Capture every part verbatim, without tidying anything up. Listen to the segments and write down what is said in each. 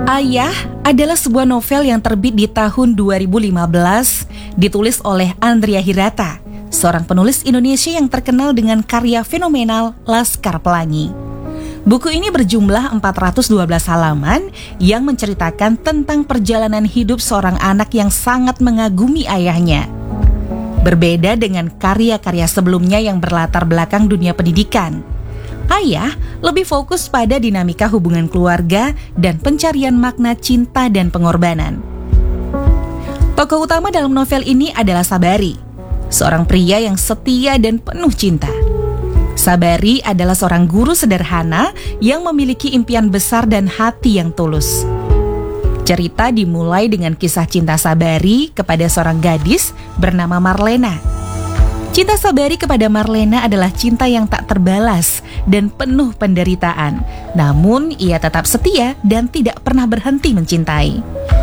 Ayah adalah sebuah novel yang terbit di tahun dua ribu lima belas, ditulis oleh Andrea Hirata, seorang penulis Indonesia yang terkenal dengan karya fenomenal Laskar Pelangi. Buku ini berjumlah empat ratus dua belas halaman yang menceritakan tentang perjalanan hidup seorang anak yang sangat mengagumi ayahnya. Berbeda dengan karya-karya sebelumnya yang berlatar belakang dunia pendidikan, Ayah lebih fokus pada dinamika hubungan keluarga dan pencarian makna cinta dan pengorbanan. Tokoh utama dalam novel ini adalah Sabari, seorang pria yang setia dan penuh cinta. Sabari adalah seorang guru sederhana yang memiliki impian besar dan hati yang tulus. Cerita dimulai dengan kisah cinta Sabari kepada seorang gadis bernama Marlena. Cinta Sabari kepada Marlena adalah cinta yang tak terbalas dan penuh penderitaan. Namun ia tetap setia dan tidak pernah berhenti mencintai.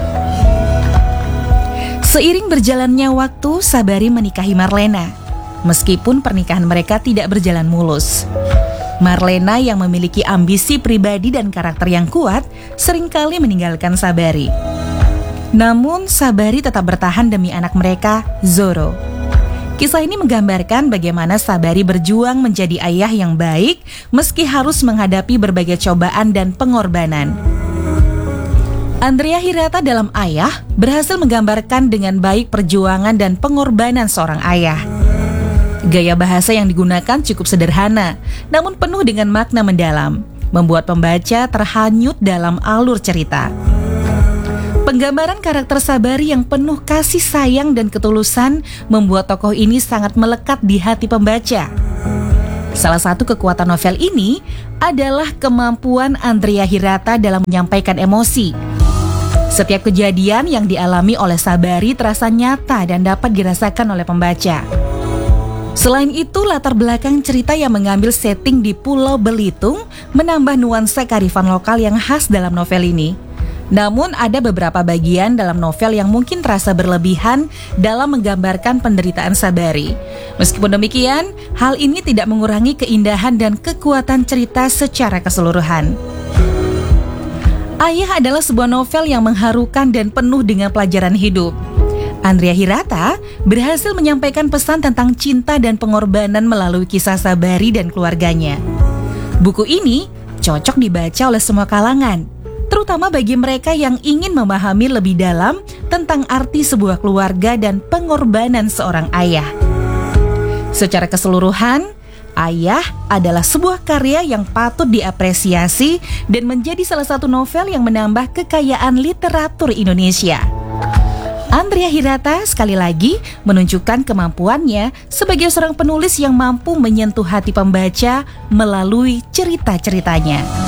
Seiring berjalannya waktu, Sabari menikahi Marlena. Meskipun pernikahan mereka tidak berjalan mulus. Marlena yang memiliki ambisi pribadi dan karakter yang kuat seringkali meninggalkan Sabari. Namun Sabari tetap bertahan demi anak mereka, Zoro. Kisah ini menggambarkan bagaimana Sabari berjuang menjadi ayah yang baik meski harus menghadapi berbagai cobaan dan pengorbanan. Andrea Hirata dalam Ayah berhasil menggambarkan dengan baik perjuangan dan pengorbanan seorang ayah. Gaya bahasa yang digunakan cukup sederhana, namun penuh dengan makna mendalam, membuat pembaca terhanyut dalam alur cerita. Penggambaran karakter Sabari yang penuh kasih sayang dan ketulusan membuat tokoh ini sangat melekat di hati pembaca. Salah satu kekuatan novel ini adalah kemampuan Andrea Hirata dalam menyampaikan emosi. Setiap kejadian yang dialami oleh Sabari terasa nyata dan dapat dirasakan oleh pembaca. Selain itu, latar belakang cerita yang mengambil setting di Pulau Belitung menambah nuansa kearifan lokal yang khas dalam novel ini. Namun ada beberapa bagian dalam novel yang mungkin terasa berlebihan dalam menggambarkan penderitaan Sabari. Meskipun demikian, hal ini tidak mengurangi keindahan dan kekuatan cerita secara keseluruhan. Ayah adalah sebuah novel yang mengharukan dan penuh dengan pelajaran hidup. Andrea Hirata berhasil menyampaikan pesan tentang cinta dan pengorbanan melalui kisah Sabari dan keluarganya. Buku ini cocok dibaca oleh semua kalangan, terutama bagi mereka yang ingin memahami lebih dalam tentang arti sebuah keluarga dan pengorbanan seorang ayah. Secara keseluruhan, Ayah adalah sebuah karya yang patut diapresiasi dan menjadi salah satu novel yang menambah kekayaan literatur Indonesia. Andrea Hirata sekali lagi menunjukkan kemampuannya sebagai seorang penulis yang mampu menyentuh hati pembaca melalui cerita-ceritanya.